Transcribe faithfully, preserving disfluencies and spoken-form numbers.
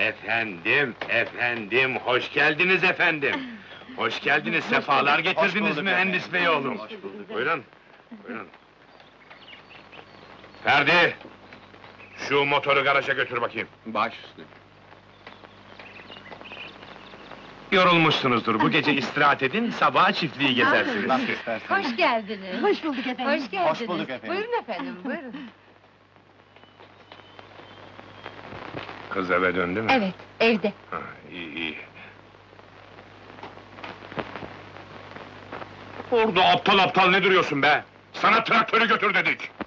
Efendim, efendim, hoş geldiniz efendim. Hoş geldiniz, sefalar getirdiniz bulduk mühendis efendim. bey oğlum. Hoş bulduk. Buyurun, buyurun. Ferdi! Şu motoru garaja götür bakayım. Baş üstüne. Yorulmuşsunuzdur, bu gece istirahat edin, sabaha çiftliği gezersiniz. Nasıl istersen. Hoş geldiniz. Hoş bulduk efendim. Hoş geldiniz. Hoş bulduk efendim. Buyurun efendim, buyurun. Kız eve döndü mü? Evet, evde. Ha, iyi, iyi. Orada aptal aptal ne duruyorsun be? Sana traktörü götür dedik!